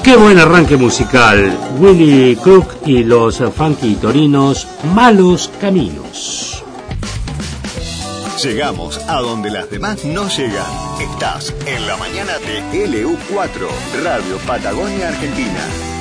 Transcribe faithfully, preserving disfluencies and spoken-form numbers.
Qué buen arranque musical. Willie Cook y los Funky Torinos, Malos Caminos. Llegamos a donde las demás no llegan. Estás en la mañana de L U cuatro, Radio Patagonia Argentina.